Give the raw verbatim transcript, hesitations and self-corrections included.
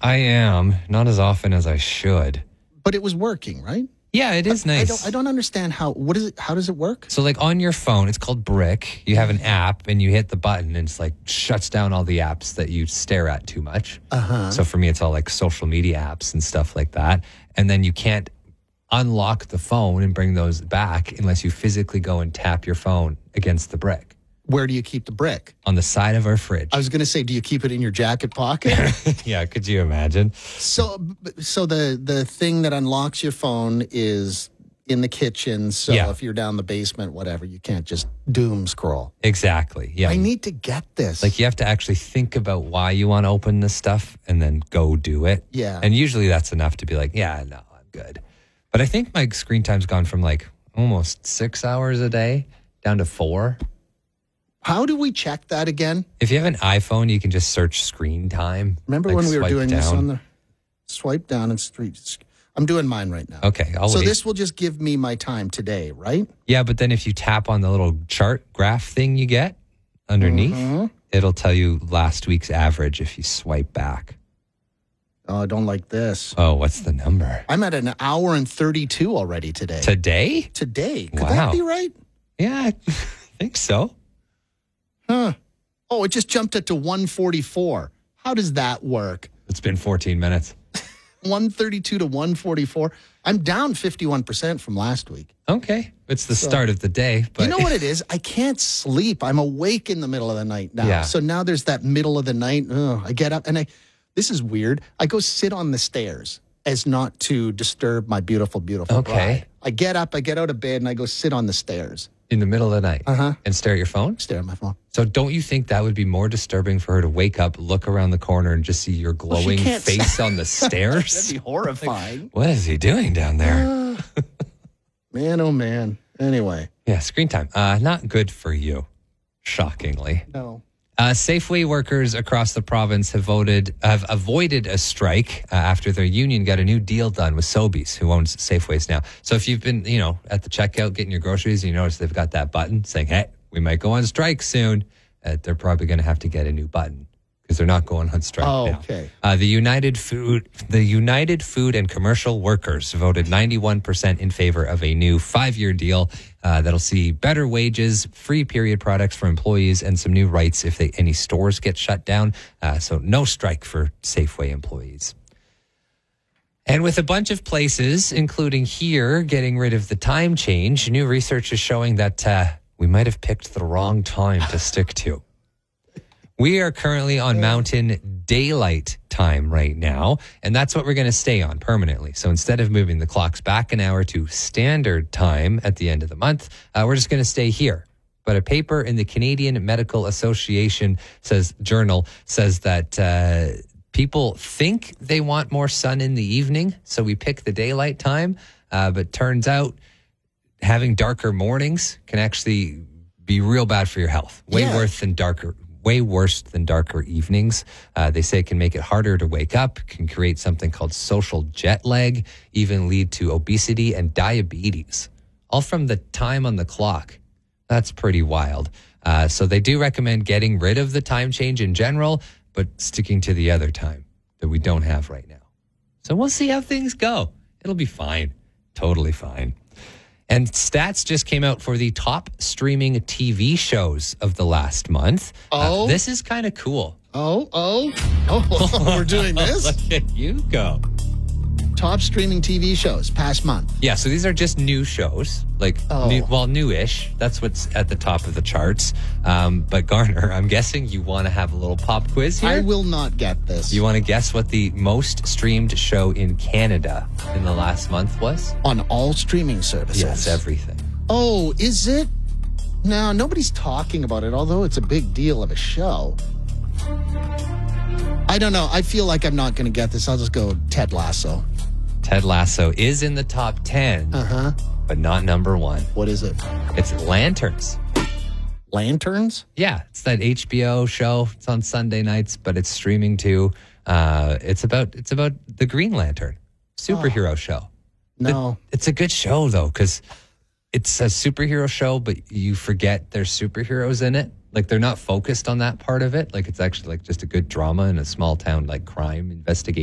I am. Not as often as I should. But it was working, right? Yeah, it is nice. I don't, I don't understand how, what is it, how does it work? So like on your phone, it's called Brick. You have an app and you hit the button and it's like shuts down all the apps that you stare at too much. Uh-huh. So for me, it's all like social media apps and stuff like that. And then you can't unlock the phone and bring those back unless you physically go and tap your phone against the brick. Where do you keep the brick? On the side of our fridge. I was going to say, do you keep it in your jacket pocket? Yeah, could you imagine? So, so the the thing that unlocks your phone is in the kitchen. So Yeah. if you're down the basement, whatever, you can't just doom scroll. Exactly. Yeah. I need to get this. Like you have to actually think about why you want to open this stuff and then go do it. Yeah. And usually that's enough to be like, yeah, no, I'm good. But I think my screen time's gone from like almost six hours a day down to four. How do we check that again? If you have an iPhone, you can just search screen time. Remember like when we were swipe doing down. this on the swipe down and street? I'm doing mine right now. Okay, I'll So wait. this will just give me my time today, right? Yeah, but then if you tap on the little chart graph thing you get underneath, Mm-hmm. it'll tell you last week's average if you swipe back. Oh, I don't like this. Oh, what's the number? I'm at an hour and thirty-two already today. Today? Today. Could Wow. that be right? Yeah, I think so. Huh. Oh, it just jumped it to one forty-four. How does that work? It's been fourteen minutes. one thirty-two to one forty-four. I'm down fifty-one percent from last week. Okay. It's the So- start of the day. But You know what it is? I can't sleep. I'm awake in the middle of the night now. Yeah. So now there's that middle of the night. Ugh, I get up and I, this is weird. I go sit on the stairs as not to disturb my beautiful, beautiful Okay. bride. I get up, I get out of bed and I go sit on the stairs, in the middle of the night Uh-huh. and stare at your phone? stare at my phone. So don't you think that would be more disturbing for her to wake up, look around the corner, and just see your Well, she glowing can't face see- on the stairs? That'd be horrifying. What is he doing down there? Man, oh man. Anyway, Yeah, screen time. Uh, not good for you, shockingly. no. Uh, Safeway workers across the province have voted have avoided a strike uh, after their union got a new deal done with Sobeys, who owns Safeways now. So if you've been, you know, at the checkout getting your groceries, and you notice they've got that button saying, "Hey, we might go on strike soon," uh, they're probably going to have to get a new button because they're not going on strike Oh, now. okay. Uh, the United Food, the United Food and Commercial Workers voted ninety-one percent in favor of a new five-year deal uh, that'll see better wages, free period products for employees, and some new rights if they, any stores get shut down. Uh, so no strike for Safeway employees. And with a bunch of places, including here, getting rid of the time change, new research is showing that uh, we might have picked the wrong time to stick to. We are currently on Mountain Daylight Time right now, and that's what we're going to stay on permanently. So instead of moving the clocks back an hour to Standard Time at the end of the month, uh, we're just going to stay here. But a paper in the Canadian Medical Association says journal says that uh, people think they want more sun in the evening, so we pick the daylight time. Uh, but turns out having darker mornings can actually be real bad for your health. Way Yeah. worse than darker. Way worse than darker evenings. Uh, they say it can make it harder to wake up, can create something called social jet lag, even lead to obesity and diabetes, all from the time on the clock. That's pretty wild. Uh, so they do recommend getting rid of the time change in general, but sticking to the other time that we don't have right now. So we'll see how things go. It'll be fine. Totally fine. And stats just came out for the top streaming T V shows of the last month. Oh. Uh, this is kind of cool. Oh, oh, oh, we're doing this? Look at you go. Top streaming T V shows past month. Yeah, so these are just new shows, like, Oh. new, well, newish. That's what's at the top of the charts. Um, but Garner, I'm guessing you want to have a little pop quiz here? I will not get this. You want to guess what the most streamed show in Canada in the last month was? On all streaming services. Yes, everything. Oh, is it? No, nobody's talking about it, although it's a big deal of a show. I don't know. I feel like I'm not going to get this. I'll just go Ted Lasso. Ted Lasso is in the top ten, Uh-huh. but not number one. What is it? It's Lanterns. Lanterns? Yeah, it's that H B O show. It's on Sunday nights, but it's streaming too. Uh, it's about it's about the Green Lantern superhero Oh. show. No. It's a good show though, because it's a superhero show, but you forget there's superheroes in it. Like they're not focused on that part of it. Like it's actually like just a good drama in a small town like crime investigation.